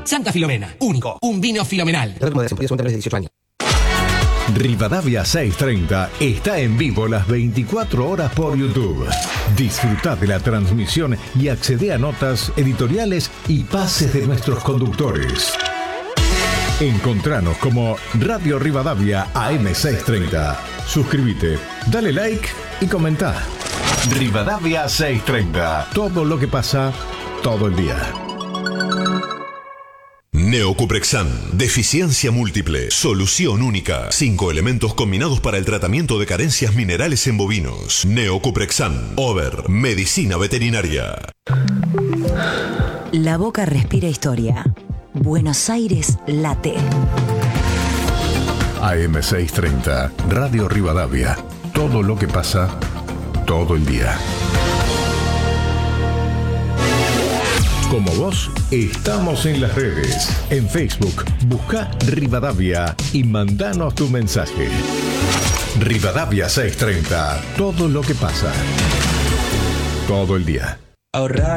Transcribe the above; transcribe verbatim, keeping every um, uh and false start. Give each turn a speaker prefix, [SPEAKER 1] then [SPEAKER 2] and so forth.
[SPEAKER 1] Santa Filomena, único, un vino filomenal.
[SPEAKER 2] dieciocho años.
[SPEAKER 3] Rivadavia seiscientos treinta está en vivo las veinticuatro horas por YouTube. Disfruta de la transmisión y accede a notas, editoriales y pases de nuestros conductores. Encontranos como Radio Rivadavia A M seiscientos treinta. Suscríbete, dale like y comenta. Rivadavia seiscientos treinta. Todo lo que pasa, todo el día.
[SPEAKER 4] Neocuprexan, deficiencia múltiple, solución única. Cinco elementos combinados para el tratamiento de carencias minerales en bovinos. Neocuprexan, Over, medicina veterinaria.
[SPEAKER 5] La Boca respira historia. Buenos Aires late.
[SPEAKER 3] A M seiscientos treinta, Radio Rivadavia. Todo lo que pasa, todo el día. Como vos, estamos en las redes. En Facebook, busca Rivadavia y mandanos tu mensaje. Rivadavia seiscientos treinta. Todo lo que pasa, todo el día.
[SPEAKER 6] Ahorrar